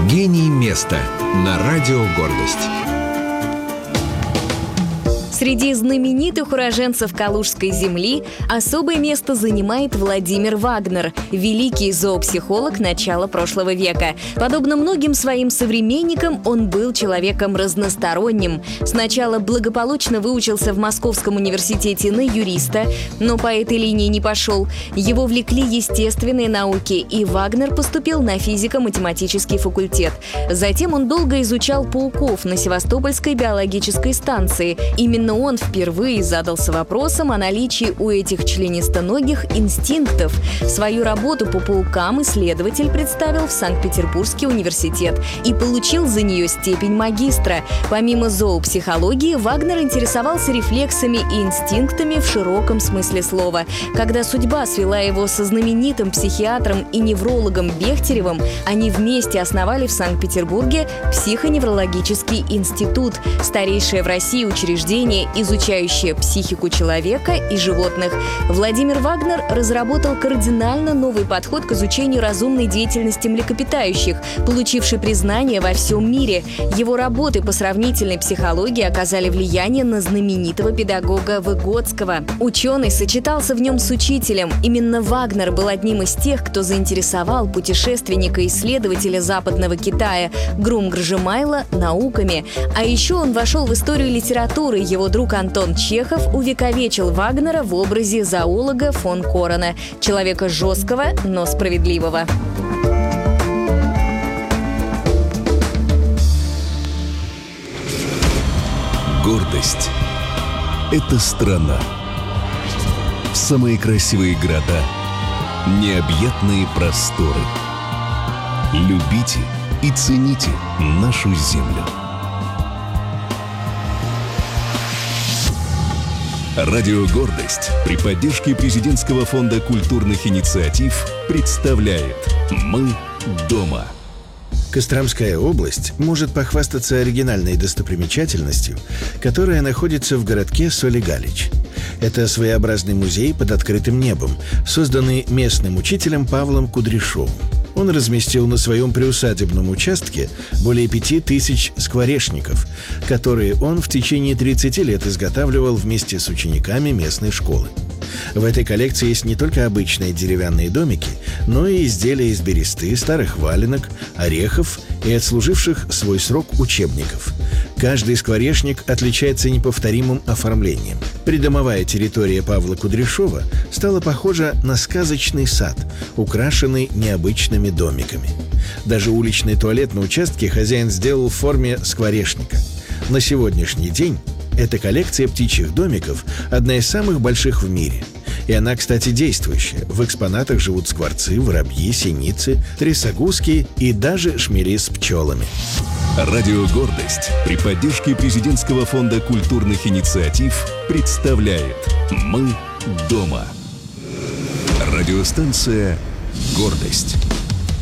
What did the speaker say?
Гений места на радио «Гордость». Среди знаменитых уроженцев Калужской земли особое место занимает Владимир Вагнер, великий зоопсихолог начала прошлого века. Подобно многим своим современникам, он был человеком разносторонним. Сначала благополучно выучился в Московском университете на юриста, но по этой линии не пошел. Его влекли естественные науки, и Вагнер поступил на физико-математический факультет. Затем он долго изучал пауков на Севастопольской биологической станции. Именно он впервые задался вопросом о наличии у этих членистоногих инстинктов. Свою работу по паукам исследователь представил в Санкт-Петербургский университет и получил за нее степень магистра. Помимо зоопсихологии, Вагнер интересовался рефлексами и инстинктами в широком смысле слова. Когда судьба свела его со знаменитым психиатром и неврологом Бехтеревым, они вместе основали в Санкт-Петербурге психоневрологический институт, старейшее в России учреждение, изучающее психику человека и животных. Владимир Вагнер разработал кардинально новый подход к изучению разумной деятельности млекопитающих, получивший признание во всем мире. Его работы по сравнительной психологии оказали влияние на знаменитого педагога Выготского. Ученый сочетался в нем с учителем. Именно Вагнер был одним из тех, кто заинтересовал путешественника и исследователя Западного Китая Грум-Гржемайла науками. А еще он вошел в историю литературы. Его друг Антон Чехов увековечил Вагнера в образе зоолога фон Корона, человека жесткого, но справедливого. Гордость – это страна. Самые красивые города, необъятные просторы. Любите и цените нашу землю. Радио «Гордость» при поддержке Президентского фонда культурных инициатив представляет «Мы дома». Костромская область может похвастаться оригинальной достопримечательностью, которая находится в городке Солигалич. Это своеобразный музей под открытым небом, созданный местным учителем Павлом Кудряшовым. Он разместил на своем приусадебном участке более 5000 скворечников, которые он в течение 30 лет изготавливал вместе с учениками местной школы. В этой коллекции есть не только обычные деревянные домики, но и изделия из бересты, старых валенок, орехов и отслуживших свой срок учебников. Каждый скворечник отличается неповторимым оформлением. Придомовая территория Павла Кудряшова стала похожа на сказочный сад, украшенный необычными домиками. Даже уличный туалет на участке хозяин сделал в форме скворечника. На сегодняшний день эта коллекция птичьих домиков одна из самых больших в мире. И она, кстати, действующая. В экспонатах живут скворцы, воробьи, синицы, трясогузки и даже шмели с пчелами. Радио «Гордость» при поддержке Президентского фонда культурных инициатив представляет «Мы дома». Радиостанция «Гордость».